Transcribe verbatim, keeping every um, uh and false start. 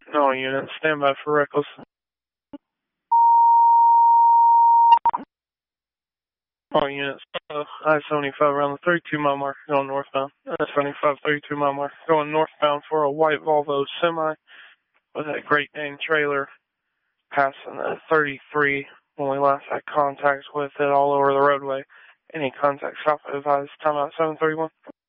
All units, stand by for reckless. All units, uh, I seventy-five around the thirty-two mile mark going northbound. I seventy-five, thirty-two mile mark going northbound for a white Volvo semi with a Great Dane trailer passing the thirty-three when we last had contact with it all over the roadway. Any contact, stop advised, timeout seven thirty-one.